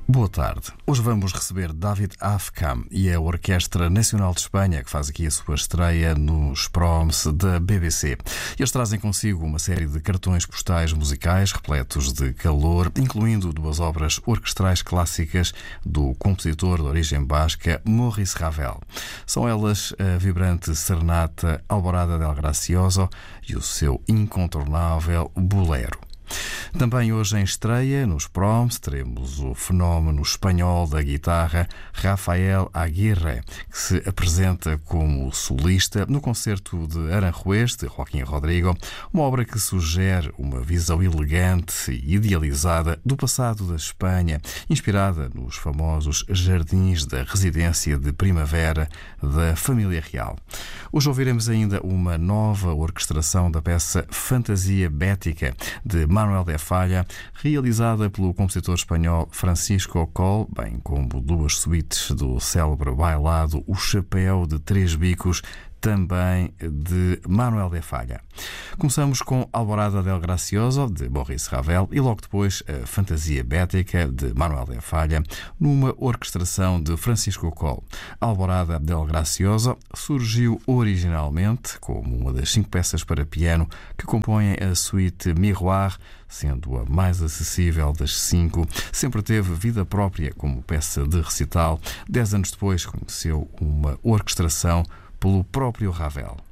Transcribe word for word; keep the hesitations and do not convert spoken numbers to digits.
Boa tarde. Hoje vamos receber David Afkam e a Orquestra Nacional de Espanha, que faz aqui a sua estreia nos Proms da B B C. Eles trazem consigo uma série de cartões postais musicais repletos de calor, incluindo duas obras orquestrais clássicas do compositor de origem basca Maurice Ravel. São elas a vibrante serenata Alborada del Gracioso e o seu incontornável bolero. Também hoje em estreia, nos Proms, teremos o fenómeno espanhol da guitarra Rafael Aguirre, que se apresenta como solista no concerto de Aranjuez, de Joaquim Rodrigo, uma obra que sugere uma visão elegante e idealizada do passado da Espanha, inspirada nos famosos jardins da residência de primavera da família real. Hoje ouviremos ainda uma nova orquestração da peça Fantasia Bética, de Manuel de Falla, realizada pelo compositor espanhol Francisco Coll, bem como duas suítes do célebre bailado O Chapéu de Três Bicos, também de Manuel de Falla. Começamos com Alborada del Gracioso, de Maurice Ravel, e logo depois a Fantasia Bética, de Manuel de Falla, numa orquestração de Francisco Coll. Alborada del Gracioso surgiu originalmente como uma das cinco peças para piano que compõem a suíte Miroir, sendo a mais acessível das cinco. Sempre teve vida própria como peça de recital. Dez anos depois conheceu uma orquestração pelo próprio Ravel.